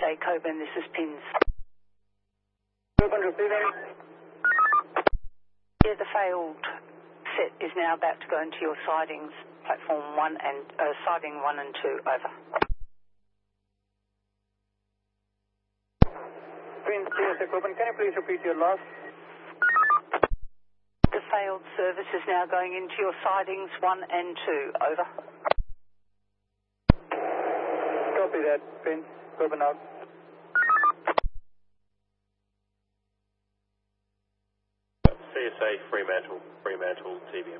CSA Coburn, this is Pins. Coburn receiving. Yeah, the failed set is now about to go into your sidings, platform 1 and siding 1 and 2, over. Pins CSA Coburn, can you please repeat your loss? The failed service is now going into your sidings 1 and 2, over. Copy that, Pins, Coburn out. CSA Fremantle, TBM.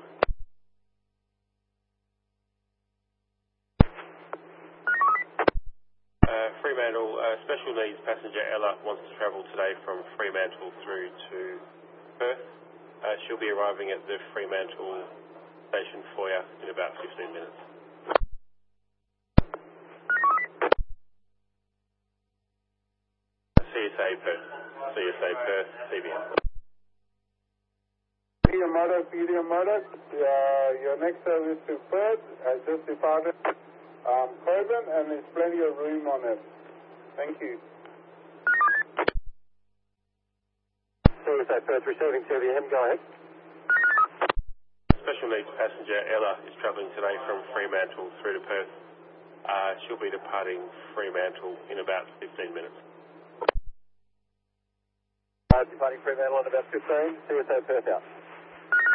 Fremantle, special needs passenger Ella wants to travel today from Fremantle through to Perth. She'll be arriving at the Fremantle station foyer in about 15 minutes. CSA Perth, TBM. Peter Murdoch, your next service to Perth has just departed Coburn, and there's plenty of room on it. Thank you. CSA Perth receiving TBM, go ahead. Special needs passenger Ella is travelling today from Fremantle through to Perth. She'll be departing Fremantle in about 15 minutes. Departing Fremantle in about 15, CSA Perth out.